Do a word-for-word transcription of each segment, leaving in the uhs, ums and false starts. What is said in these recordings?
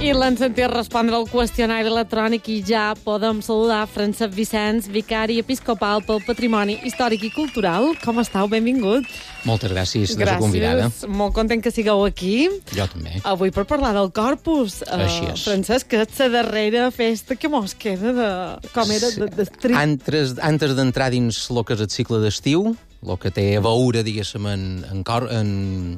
I l'han sentit respondre al qüestionari electrònic i ja podem saludar Francesc Vicenç, vicari episcopal pel Patrimoni Històric i Cultural. Com estàu? Benvingut. Moltes gràcies de la convidada. Gràcies. Molt content que sigueu aquí. Jo també. Avui per parlar del Corpus. Així és. Uh, Francesc, que és la darrera festa que mos queda de... Com era? De, de street. Antes, antes d'entrar dins el que és el cicle d'estiu, el que té a veure, diguéssim, en, en, cor, en,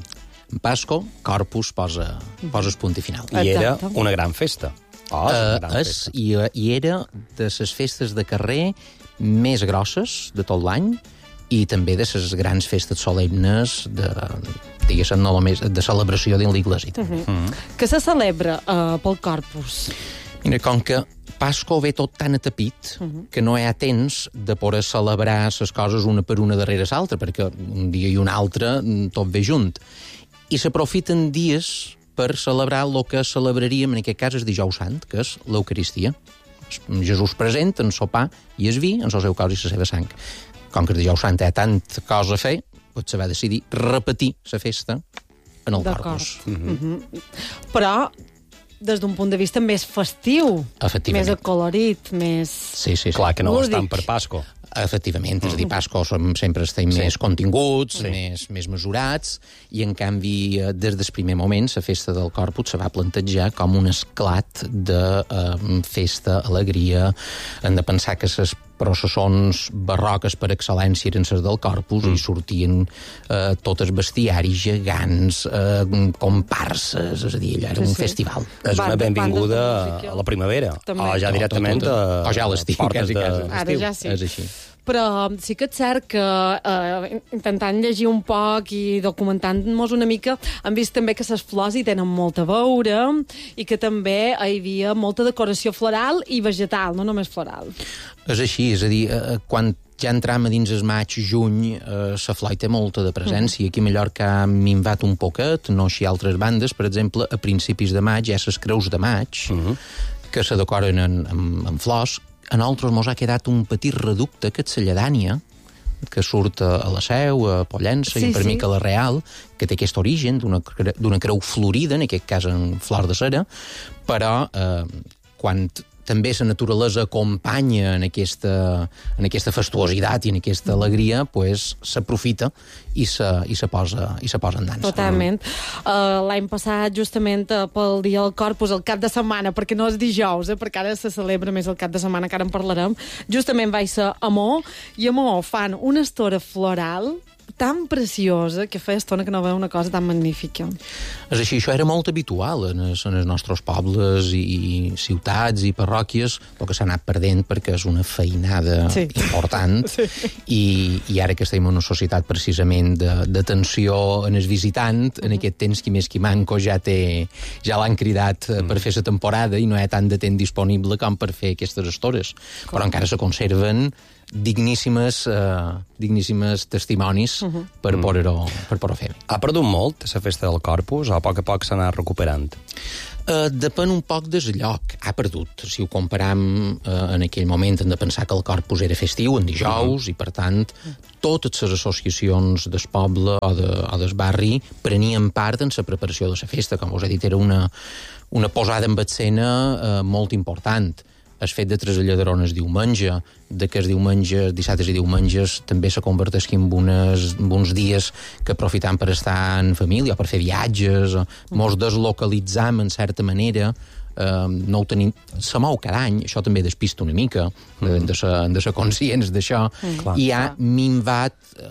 en Pasco, Corpus posa, posa el punt i final. I era Exacte. una gran festa. Oh, és una gran Uh, és, festa. i, I era de les festes de carrer més grosses de tot l'any i també de les grans festes solemnes de, diguéssim, no només de celebració dins l'Iglésia. Uh -huh. Mm. Que se celebra uh, pel Corpus? Mira, com que Pasco ve tot tan atapit uh -huh. que no hi ha temps de poder celebrar les coses una per una darrere l'altra, perquè un dia i un altre tot ve junt. I s'aprofiten dies per celebrar el que celebraríem, en aquest cas, el dijous sant, que és l'Eucaristia. Jesús present en sopar i el vi, en el seu cos i la seva sang. Com que el dijous sant hi ha tanta cosa a fer, doncs se va decidir repetir la festa en el Corpus. Mm -hmm. Mm -hmm. Però des d'un punt de vista més festiu, Efectivament. més acolorit, més... Sí, sí, sí. Clar que no Lúdic. estan per Pasco. Efectivament, és a dir, Pasco som, sempre estem Sí. més continguts, Sí. més, més mesurats, i en canvi, eh, des del primer moment, la festa del Corpus se va plantejar com un esclat de eh, festa, alegria. Hem de pensar que les processons barroques per excel·lència eren les del Corpus mm. i sortien eh, tots els bestiaris gegants, eh, comparses, és a dir, allò era Sí, un sí. festival. És Banda- una benvinguda bandes de música. a la primavera. També. O ja Tot, directament tot, tot. a O ja a l'estiu, portes quasi, de- quasi. Ara ja sí. És així. Però sí que és cert que eh, intentant llegir un poc i documentant-nos una mica, hem vist també que les flors hi tenen molt a veure i que també hi havia molta decoració floral i vegetal, no només floral. És així, és a dir, eh, quan ja entram a dins el maig, juny, eh, la flor hi té molta de presència. Aquí a Mallorca ha minvat un poquet, no així altres bandes. Per exemple, a principis de maig hi ha les creus de maig, uh -huh. que se decoren en, en, en flors. A nosaltres mos ha quedat un petit reducte, que és la lledània, que surt a la Seu, a Pollença, Sí, i per sí. mi que la Real, que té aquest origen d'una cre- d'una creu florida, en aquest cas en flor de cera, però eh, quan també la naturalesa acompanya en aquesta, en aquesta fastuositat i en aquesta alegria, pues, s'aprofita i se, i se posa, i se posa en dansa. Totalment. Uh, L'any passat, justament uh, pel dia del Corpus, el cap de setmana, perquè no és dijous, eh, perquè ara se celebra més el cap de setmana, que ara en parlarem, justament vaig ser a Maó, i a Maó fan una estora floral tan preciosa que feia estona que no veia una cosa tan magnífica. És així, això era molt habitual en els, en els nostres pobles i, i ciutats i parròquies, el que s'ha anat perdent perquè és una feinada Sí. important Sí. i, i ara que estem en una societat precisament de- d'atenció en el visitant, en aquest temps qui més qui manco ja té ja l'han cridat mm. per fer la temporada i no hi ha tant de temps disponible com per fer aquestes estores, però encara se conserven digníssimes, eh, digníssimes testimonis uh -huh. per poder-ho per poder fer. Ha perdut molt, la festa del Corpus, o a poc a poc s'ha anat recuperant? Uh, depèn un poc del lloc. Ha perdut. Si ho comparam uh, en aquell moment, hem de pensar que el Corpus era festiu, en dijous, uh -huh. i per tant, totes les associacions del poble o, de, o del barri prenien part en la preparació de la festa. Com us he dit, era una, una posada en escena uh, molt important. El fet de traslladar-ho el diumenge, de que els diumenges, dissabtes i diumenges també se converteixin en, unes, en uns dies que aprofitam per estar en família o per fer viatges, o mos deslocalitzam en certa manera, eh, no ho tenim... Se mou cada any, això també despista una mica, mm. hem de ser, hem de ser conscients d'això, Mm. i ha minvat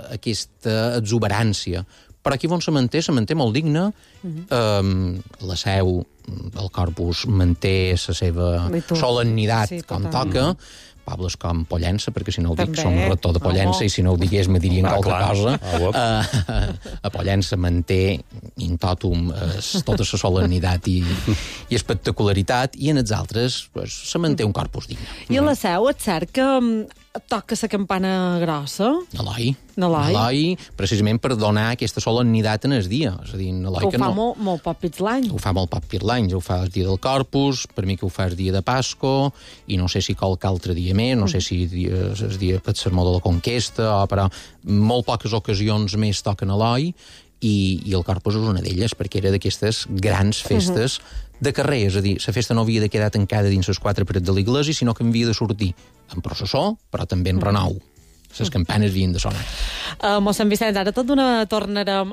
aquesta exuberància. Però aquí on se manté, se manté molt digne. Mm-hmm. eh, la Seu, el Corpus, manté la seva Litúrgia. solemnitat Sí, com totalment. toca. Pobles com Pollença, perquè si no ho dic, També. som rector de Pollença, Home. i si no ho digués me dirien Ah, qualque clar. cosa. Ah, uop. Uh, a Pollença manté in totum eh, tota la solemnitat i, i espectacularitat, i en els altres pues, se manté un Corpus digne. I a la Seu, et cert que mm, toca la campana grossa? Eloi. Eloi. Eloi, precisament per donar aquesta solemnitat en el dia. És a dir, Eloi Que ho que fa no... molt, molt popits l'any. Ho fa molt poc per l'any, ho fa el dia del Corpus, per mi que ho fa el dia de Pasco, i no sé si qualque altre dia més, no sé si dia, el dia per sermó de la Conquesta, o, però molt poques ocasions més toquen Eloi, i, i el Corpus és una d'elles, perquè era d'aquestes grans festes de carrer, és a dir, la festa no havia de quedar tancada dins les quatre parets de l'església, sinó que havia de sortir en processó, però també en renou. Les campanes havien de sonar. Uh, mossèn Vicenç, ara tot d'una tornarem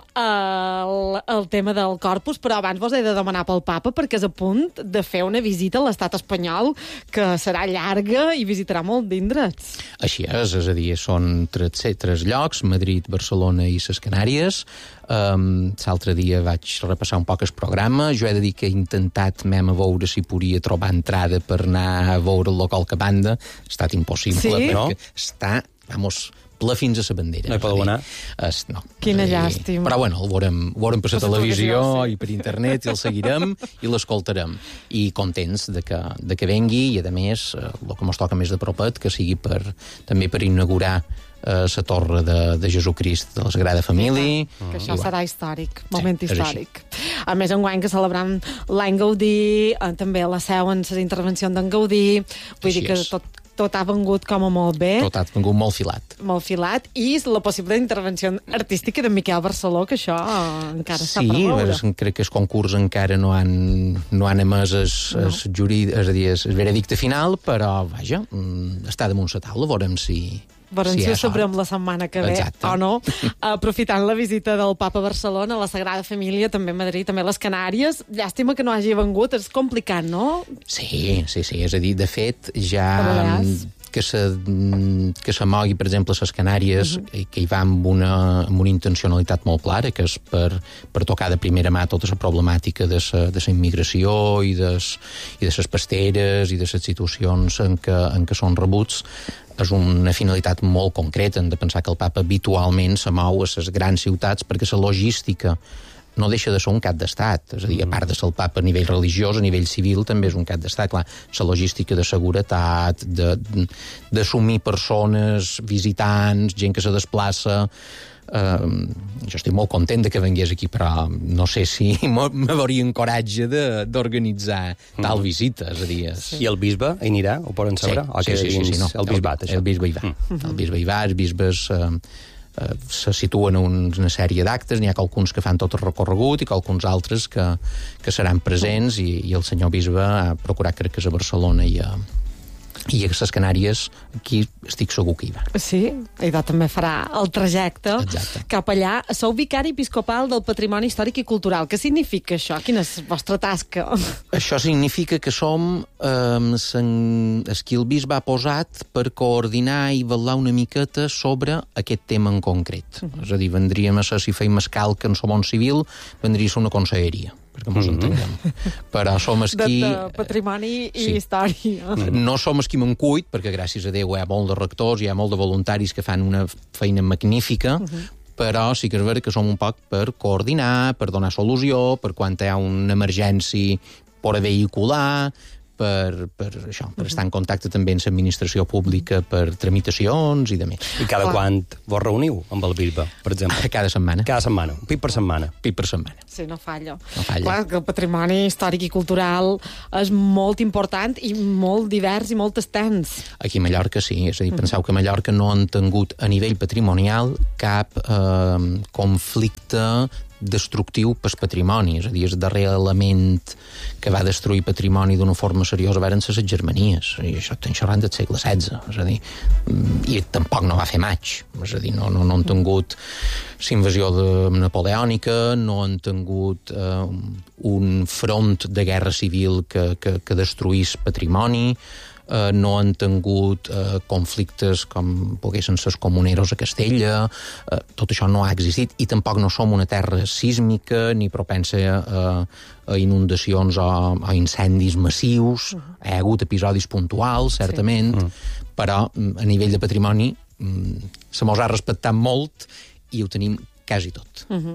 al, al tema del Corpus, però abans vos he de demanar pel papa perquè és a punt de fer una visita a l'estat espanyol que serà llarga i visitarà molt d'indrets. Així és, és a dir, són tres, tres llocs, Madrid, Barcelona i les Canàries. Um, L'altre dia vaig repassar un poc el programa. Jo he de dir que he intentat mem a veure si podia trobar entrada per anar a veure el local que banda. Ha estat impossible, sí? perquè No? està, vamos, ple fins a la bandera. No hi podeu anar? Es, no. Quina És a dir, llàstima. Però bueno, el veurem, el veurem per la Per la televisió televisió, sí. i per internet, i el seguirem i l'escoltarem. I contents de que, de que vengui, i a més, eh, el que ens toca més de propet, que sigui per, també per inaugurar eh, la torre de, de Jesucrist de la Sagrada Família. Que això I, serà històric, moment Sí, és històric. A més, enguany que celebrant l'any Gaudí, eh, també a la seu en les intervencions d'en Gaudí, vull Així dir que és. tot, tot ha vengut com a molt bé. Tot ha vingut molt filat. Molt filat, i la possible intervenció artística de Miquel Barceló, que això eh, encara està Sí, per veure. és, crec que el concurs encara no han, no han emès el, No. el, juri, és a dir, el veredicte final, però, vaja, mm, està damunt la taula, veurem si... Veurem si hi ha ho sabrem sort. la setmana que ve, Exacte. o no. Aprofitant la visita del papa a Barcelona, a la Sagrada Família, també a Madrid, també a les Canàries. Llàstima que no hagi vengut, és complicat, no? Sí, sí, sí, és a dir, de fet, ja... Balears. que se, que se mogui, per exemple, a les Canàries, uh -huh. que hi va amb una, amb una intencionalitat molt clara, que és per, per tocar de primera mà tota la problemàtica de la de la immigració i de, i de les pasteres i de les situacions en què, en què són rebuts. És una finalitat molt concreta. Hem de pensar que el papa habitualment se mou a les grans ciutats perquè la logística no deixa de ser un cap d'estat. És a dir, a part de ser el papa a nivell religiós, a nivell civil també és un cap d'estat. Clar, la logística de seguretat, d'assumir persones, visitants, gent que se desplaça... Uh, jo estic molt content de que vengués aquí, però no sé si m'haurien coratge d'organitzar mm. tal visita. És a dir, és... Sí. I el bisbe hi anirà? Ho poden saber? O Sí, queda sí, sí, sí, dins no. el bisbat, el, això? el bisbe hi va. Mm. El bisbe hi va, els bisbes... Uh, Uh, se situen en una sèrie d'actes, n'hi ha alguns que fan tot el recorregut i alguns altres que, que seran presents, i, i el senyor bisbe ha procurat, crec que és a Barcelona i a, i a les Canàries, aquí estic segur que hi va. Sí, i també farà el trajecte Exacte. cap allà. Sou vicari episcopal del Patrimoni Històric i Cultural. Què significa això? Quina és la vostra tasca? Això significa que som eh, sen, el qui el bisbe ha posat per coordinar i vetllar una miqueta sobre aquest tema en concret. Uh-huh. És a dir, vendríem a ser, si feim escal que en som un civil, vendria a ser una conselleria, perquè mos uh-huh. entenguem. Però som els De, qui... de patrimoni i sí. història. No som els qui me'n cuit, perquè gràcies a Déu hi ha molt de rectors, hi ha molt de voluntaris que fan una feina magnífica, uh-huh. però sí que és veritat que som un poc per coordinar, per donar solució, per quan hi ha una emergència per vehicular, per, per, això, per estar en contacte també amb l'administració pública, per tramitacions i de més. I cada Clar. quant vos reuniu amb el bisbe, per exemple? Cada setmana. Cada setmana, un pit per setmana. Pit per setmana. Sí, no falla. No falla. Clar, que el patrimoni històric i cultural és molt important i molt divers i molt extens. Aquí a Mallorca sí, és a dir, penseu que a Mallorca no han tingut a nivell patrimonial cap eh, conflicte destructiu pel patrimoni, és a dir, el darrer element que va destruir patrimoni d'una forma seriosa varen ser les Germanies, i això estem xerrant del segle setze, és a dir, i tampoc no va fer maig, és a dir, no, no, no han tingut l'invasió napoleònica, no han tingut eh, un front de guerra civil que, que, que destruís patrimoni, Uh, no han tingut uh, conflictes com poguessin ser els comuneros a Castella, uh, tot això no ha existit, i tampoc no som una terra sísmica ni propensa a, a inundacions o, o incendis massius. Uh-huh. Hi ha hagut episodis puntuals, certament, sí. uh-huh. però a nivell de patrimoni se mos ha respectat molt i ho tenim quasi tot. Uh-huh.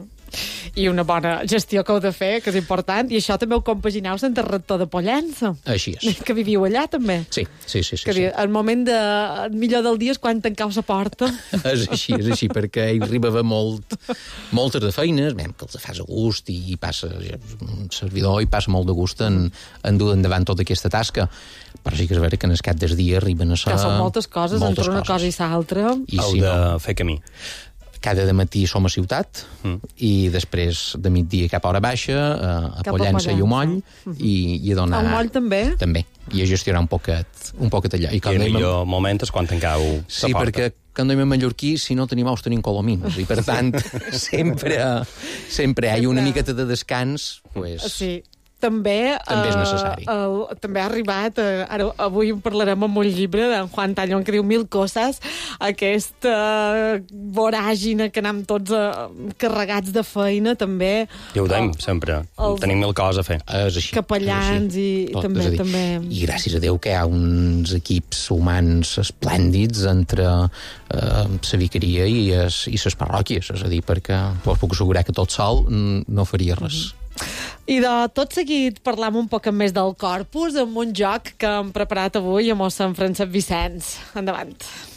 I una bona gestió que heu de fer, que és important, i això també ho compagineu amb el rector de Pollença. Així és. Que viviu allà, també. Sí, sí, sí. sí, que sí. El moment de, el millor del dia és quan tancau la porta. És així, és així, perquè hi arribava molt, moltes de feines, mem, que els fas a gust i, i passa, un servidor i passa molt de gust en, en dur endavant tota aquesta tasca. Però sí que és vera que en el cap del dia arriben a ser... Que són moltes coses, moltes entre una coses. cosa i l'altra. Heu si de no, fer camí. cada dematí som a ciutat, mm. i després de migdia cap a hora baixa, a, a Pollença i Umoll, mm-hmm. i, i a donar... A Umoll també? També, i a gestionar un poquet, un poquet allò. I, I el millor a... moment és quan tancau la sí, porta. Perquè quan anem a mallorquí, si no tenim aus, tenim colomins, i per tant, sempre, sempre hi ha una miqueta de descans, pues... Sí. També, també és necessari. Uh, uh, també ha arribat, uh, ara, avui en parlarem amb un llibre d'en Juan Tallón que diu Mil coses, aquesta uh, voràgina que anem tots uh, carregats de feina, també... Ja ho deim, uh, sempre. Els... Tenim mil coses a fer. És així. Capellans és així. i Tot, també, també... I gràcies a Déu que hi ha uns equips humans esplèndids entre uh, la vicaria i les parròquies, és a dir, perquè us puc assegurar que tot sol no faria res. Mm-hmm. I de tot seguit parlam un poc més del Corpus amb un joc que hem preparat avui amb Sant Francesc Vicenç. Endavant.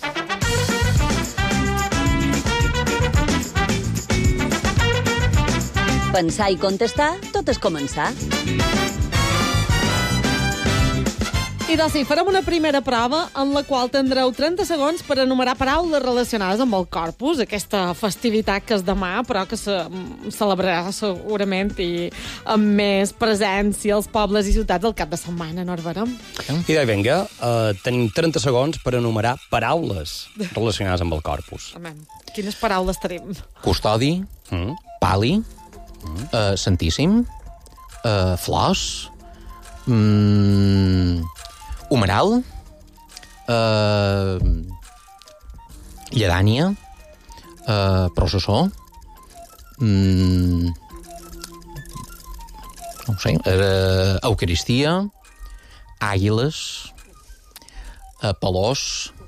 Pensar i contestar, tot és començar. I doncs sí, farem una primera prova en la qual tindreu trenta segons per enumerar paraules relacionades amb el Corpus, aquesta festivitat que és demà, però que se celebrarà segurament i amb més presència als pobles i ciutats el cap de setmana, no, Herberà? I doncs, vinga, uh, tenim trenta segons per enumerar paraules relacionades amb el Corpus. Amém. Quines paraules tenim? Custodi, mm. pali, mm. Uh, santíssim, uh, flors, mm, humeral, uh, lledània, uh, processó, mm, no ho sé, uh, eucaristia, àguiles, uh, pelós,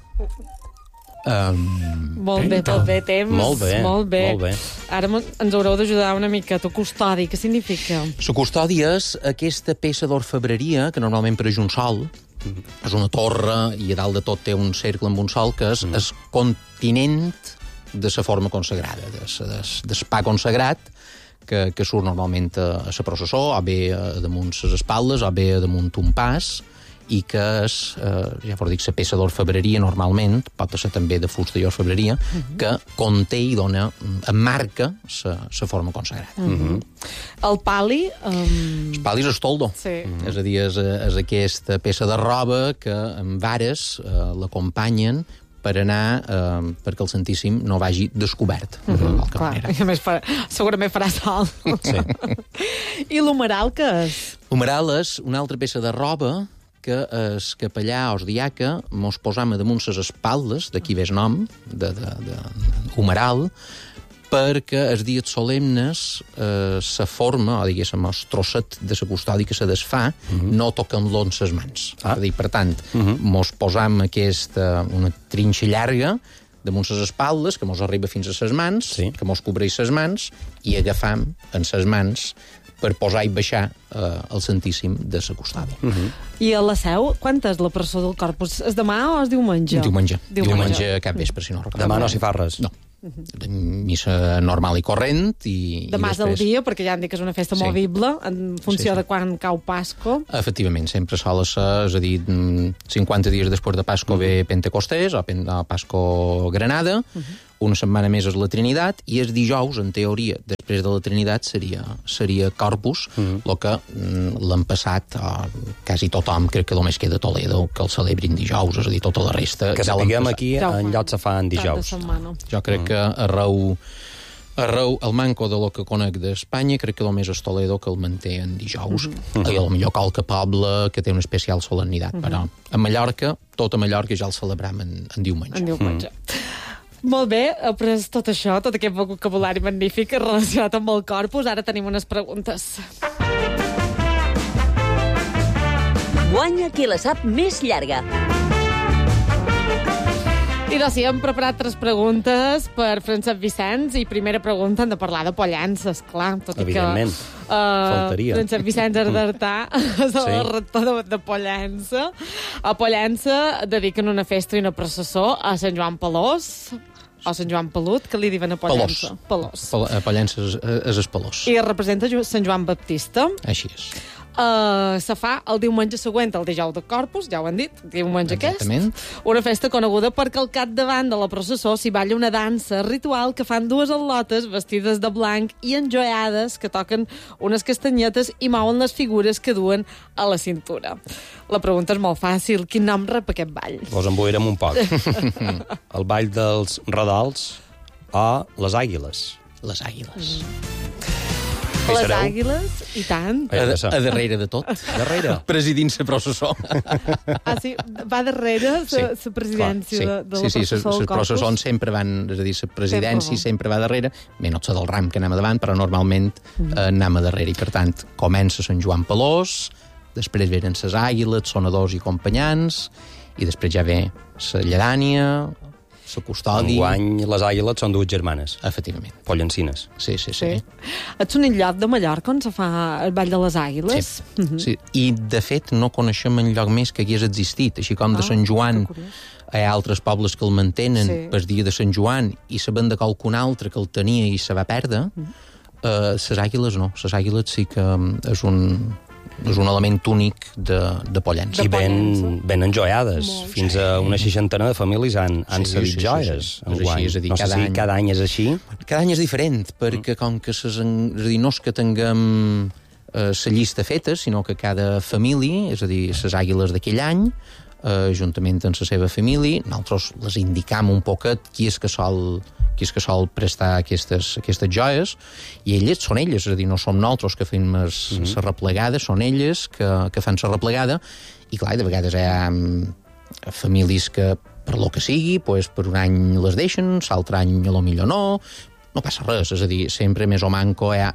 um, molt bé, molt bé, temps. Molt bé, molt bé. Molt bé. Ara ens haureu d'ajudar una mica. Tu, custodi, què significa? La custòdia és aquesta peça d'orfebreria que normalment per a un sol mm-hmm. és una torre i a dalt de tot té un cercle amb un sol que és mm-hmm. el continent de la forma consagrada, de, de, de spa consagrat que, que surt normalment a, a la processó, o bé a damunt les espatlles, o bé a damunt un pas, i que és, eh, ja us dic, la peça d'orfebreria normalment, pot ser també de fusta i orfebreria, uh-huh. que conté i dona, emmarca la forma consagrada. Uh-huh. El pali... Um... El pali és el toldo. Sí. Uh-huh. És a dir, és, és aquesta peça de roba que amb vares eh, l'acompanyen per anar, eh, perquè el Santíssim no vagi descobert, uh-huh. de qualque Clar, manera. I a més, farà, segurament farà sol. Sí. I l'humeral què és? L'humeral és una altra peça de roba que el capellà o el diaca mos posam a damunt les espaldes, d'aquí ve el nom, de, de, de humeral, perquè els dies solemnes eh, la forma, o diguéssim, el trosset de la custòdia que se desfà, uh-huh. no toquen-lo en les mans. Ah. És a dir, per tant, uh-huh. mos posam aquesta, una trinxa llarga damunt les espaldes, que mos arriba fins a les mans, sí. que mos cobreix les mans, i agafam en les mans per posar i baixar eh, el Santíssim de la custòdia. Uh-huh. I a la Seu, quan és la processó del Corpus? És demà o és diumenge? Diumenge. Diumenge, diumenge cap vespre, si no recordo. Demà no s'hi fa res? No. Uh-huh. Missa normal i corrent. I, demà i després... és el dia, perquè ja han dit que és una festa sí. movible, en funció sí, sí. de quan cau Pasco. Efectivament, sempre sol ser, és a dir, cinquanta dies després de Pasco uh-huh. ve Pentecostés, o Pasco Granada, uh-huh. una setmana més és la Trinitat, i el dijous, en teoria, després de la Trinitat, seria, seria Corpus, el uh-huh. que l'han passat a quasi tothom, crec que només queda Toledo, que el celebrin dijous, és a dir, tota la resta... Que ja sapiguem aquí, en lloc se fan dijous. Jo crec que arreu, arreu el manco de lo que conec d'Espanya, crec que només és Toledo que el manté en dijous. Uh-huh. I potser qualque poble que té una especial solemnitat, uh-huh. però a Mallorca, tot a Mallorca ja el celebram en, en diumenge. En diumenge. Uh-huh. Molt bé, après tot això, tot aquest vocabulari magnífic relacionat amb el Corpus, ara tenim unes preguntes. Guanya qui la sap més llarga. I doncs sí, hem preparat tres preguntes per Francesc Vicenç, i primera pregunta han de parlar de Pollença, esclar. Tot Evidentment, i que, uh, faltaria. Francesc Vicenç Ardartà és sí. el rector de, de Pollença. A Pollença dediquen una festa i una processó a Sant Joan Pelós, o Sant Joan Pelut, que li diuen a Pollença. Pelós. Pelós. A Pollença és, és el Pelós. I representa Sant Joan Baptista. Així és. Uh, se fa el diumenge següent, el dijous de Corpus, ja ho han dit, diumenge Exactament. aquest. Una festa coneguda perquè al capdavant de la processó s'hi balla una dansa ritual que fan dues al·lotes vestides de blanc i enjoiades que toquen unes castanyetes i mouen les figures que duen a la cintura. La pregunta és molt fàcil. Quin nom rep aquest ball? Vos emboirem un poc. El ball dels redals o les àguiles. Les àguiles. Hi Les sereu? àguiles, i tant. Ai, A, de sa. a darrere de tot. Darrere? Presidint la processó. Ah, sí, va darrere la Sí, presidència sí, de, de la sí, sí, processó les del Corpus. processons sempre van, és a dir, la presidència Sempre. sempre va darrere, menys la del ram que anem a davant, però normalment eh, anem a darrere, i per tant comença Sant Joan Pelós, després venen les àguiles, sonadors i acompanyants, i després ja ve la lledània, la custòdia... Enguany, les àguiles són dues germanes, Efectivament. pollencines. Sí, sí, sí. Sí. Ets un illot de Mallorca on se fa el Ball de les Àguiles? Sí. sí. I, de fet, no coneixem enlloc més que hagués existit. Així com de Ah, Sant Joan que curiós. hi ha altres pobles que el mantenen Sí. per dia de Sant Joan i sabent de qualcun altre que el tenia i se va perdre, eh, les àguiles no. Les àguiles sí que mm, és un, és un element únic de, de Pollença. I ben, Pollença. ben enjoiades. Molt. Fins a una seixantena de famílies han, han Sí, cedit sí, sí, joies. sí. És enguany. així, és a dir, no sé cada si any- cada any és així. Cada any és diferent, perquè com que ses, en- és a dir, no és que tinguem eh, la llista feta, sinó que cada família, és a dir, les àguiles d'aquell any, eh, juntament amb la seva família, nosaltres les indicam un poquet qui és que sol, qui és que sol prestar aquestes, aquestes joies, i elles són elles, és a dir, no som nosaltres que fem la mm -hmm. replegada, són elles que, que fan la replegada, i clar, de vegades hi ha mm, famílies que per lo que sigui, pues, per un any les deixen, l'altre any a lo millor no, no passa res, és a dir, sempre més o manco hi ha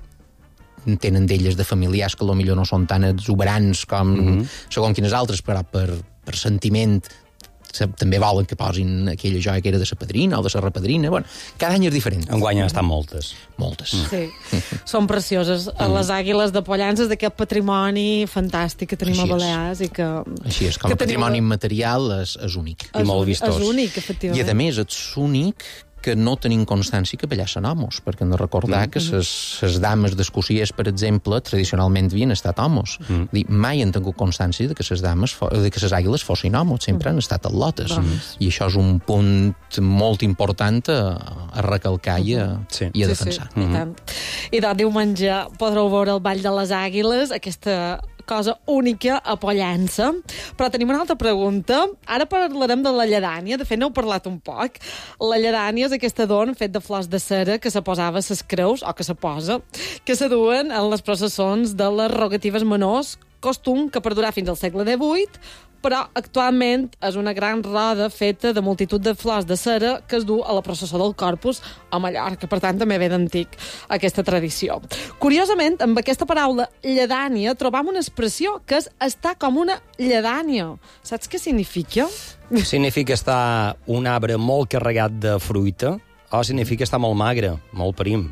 tenen d'elles de familiars que a lo millor no són tan exuberants com mm -hmm. segons quines altres, però per, per sentiment se, també volen que posin aquella joia que era de la padrina o de la repadrina. Bueno, cada any és diferent. Enguany han estat moltes. Moltes. Sí, són precioses. Mm. Les àguiles de Pollença d'aquest patrimoni fantàstic que tenim Així a és. Balears i que... Així és, com que a tenim patrimoni la- immaterial és, és únic. I molt únic- vistós. És únic, I, efectivament. a més, és únic que no tenim constància que allà són homes, perquè hem de recordar mm. que les dames d'escociers, per exemple, tradicionalment havien estat homes. Mm. Dir, mai han tingut constància de que les dames, fo- de que les àguiles fossin homes, sempre han estat al·lotes. Doncs. I això és un punt molt important a, a recalcar i a, Sí. i a Sí, defensar. sí, i tant. I de diumenge podreu veure el Ball de les Àguiles, aquesta cosa única a Pollença. Però tenim una altra pregunta. Ara parlarem de la lledània. De fet, n'heu parlat un poc. La lledània és aquest adorn fet de flors de cera que se posava a ses creus, o que se posa, que se duen en les processons de les rogatives menors, costum que perdurà fins al segle divuit, però actualment és una gran roda feta de multitud de flors de cera que es du a la processó del Corpus a Mallorca. Per tant, també ve d'antic aquesta tradició. Curiosament, amb aquesta paraula lledània trobam una expressió que és estar com una lledània. Saps què significa? Significa estar un arbre molt carregat de fruita o significa estar molt magre, molt prim.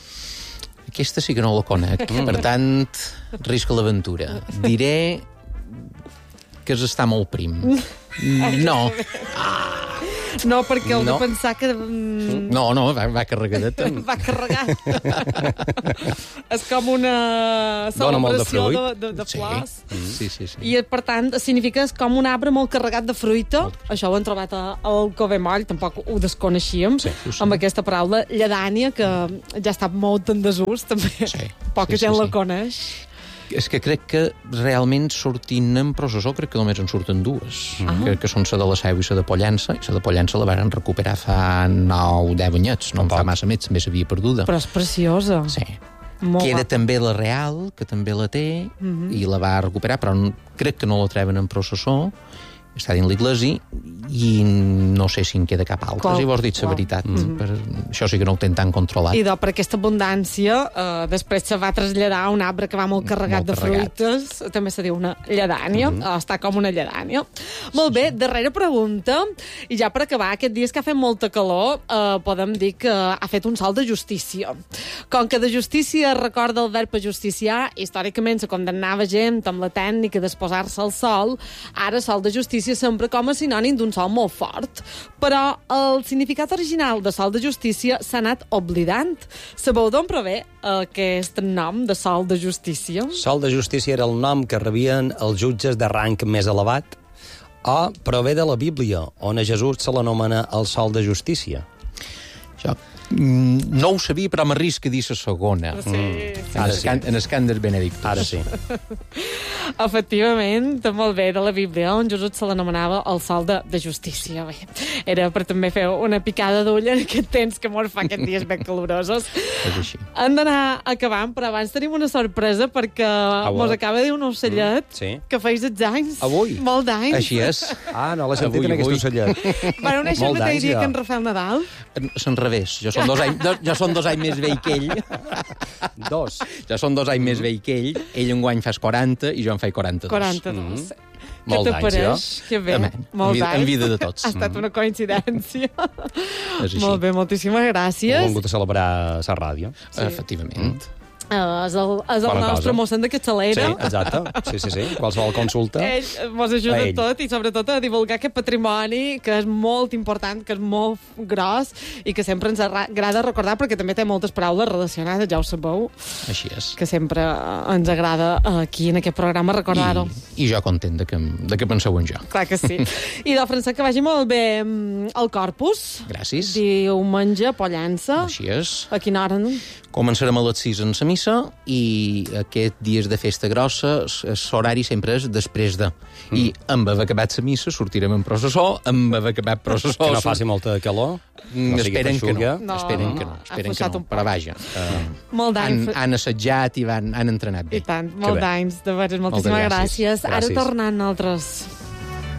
Aquesta sí que no la conec. Per tant, risca l'aventura. Diré que és estar molt prim. No. No, perquè heu No. de pensar que... mm, No, no, va, va carregadet. va carregat. És com una Dona molt de celebració fruit. de, de, de Sí. flors. Sí, sí, sí. I, per tant, significa és com un arbre molt carregat de fruita. Això ho hem trobat a- al Covemoll, tampoc ho desconeixíem, Sí, ho sé. amb aquesta paraula lledània, que ja està molt en desús, també. Sí. Poca Sí, sí, gent la sí. coneix. És que crec que realment sortint en processó crec que només en surten dues, Ah. que, que són la de la Seu i la de Pollença, i la de Pollença la varen recuperar fa nou deu anyets, no en fa Tampoc. massa més, també s'havia perduda. Però és preciosa. Sí. Molt Queda guapa. també la Real, que també la té, i la va recuperar, però n- crec que no la treuen en processó, està dins l'església, i no sé si en queda cap altra, Qual- si vols dir la qual? veritat. Per, això sí que no ho tenen tan controlat. I de, per aquesta abundància, eh, després se va traslladar a un arbre que va molt carregat Molt de carregat. fruites, també se diu una lledània, mm -hmm. està com una lledània. Molt bé, darrera pregunta, i ja per acabar, aquest dies que ha fet molta calor, eh, podem dir que ha fet un sol de justícia. Com que de justícia recorda el verb ajusticiar, històricament se condemnava gent amb la tècnica d'exposar-se al sol, ara sol de justícia justícia sempre com a sinònim d'un sol molt fort, però el significat original de sol de justícia s'ha anat oblidant. Sabeu d'on prové aquest nom de sol de justícia? Sol de justícia era el nom que rebien els jutges de rang més elevat, o prové de la Bíblia, on a Jesús se l'anomena el sol de justícia. Això mm, no ho sabia, però m'arrisca a dir la segona. Sí, sí. En Ara el, sí. can, en el Cànders Benedictus. Ara sí. Efectivament, molt bé, de la Bíblia, on Jesús se l'anomenava el sol de, de justícia. Bé, era per també fer una picada d'ull en aquest temps que mos fa aquests dies ben calorosos. És així. Hem d'anar acabant, però abans tenim una sorpresa perquè Ah, mos acaba de dir un ocellet Mm, sí. que feis els anys. Avui? Molt d'anys. Així és. Ah, no l'he sentit Avui, en aquest avui. ocellet. Bueno, néixer el Molt mateix d'anys, dia ja. que en Rafael Nadal. Són revés. Jo som dos anys, do, jo som dos anys més vell que ell. Dos. Jo som dos anys més vell que ell. Ell enguany fas quaranta i jo en faig quaranta-dos. quaranta-dos. Mm. Què Molt te d'anys, pareix? Que bé, Home, molt en vida- en d'anys. vida de tots. Ha estat una coincidència. És així. Molt bé, moltíssimes He gràcies. vingut a celebrar la ràdio. Sí. Efectivament. Uh, és el, és el Bona nostre cosa. mossèn de Sí, Capçalera. exacte. Sí, sí, sí. Qualsevol consulta. Ell mos ajuda A en ell. tot i sobretot a divulgar aquest patrimoni que és molt important, que és molt gros i que sempre ens arra- agrada recordar perquè també té moltes paraules relacionades, ja ho sabeu, Així és. que sempre eh, ens agrada aquí en aquest programa recordar-ho. I, I jo content de que, de que penseu en jo. Clar que sí. I del Francesc, que vagi molt bé mm, el Corpus. Gràcies. Diumenge, pollança. Així és. A quina hora, no? Començarem a les sis en la missa i aquest dies de festa grossa l'horari sempre és després de. Mm. I amb haver acabat la missa sortirem en processó, amb haver acabat processó... Que no faci molta calor. Mm, no sigui esperen que no, feixuga. No, esperen que no, no, ha esperen que afluixat no, un poc. però vaja. Molt Han, d'anys. han assajat i van, han entrenat bé. I tant, molt bé. d'anys, de veres, moltíssimes gràcies. gràcies. Ara Gràcies. tornant altres.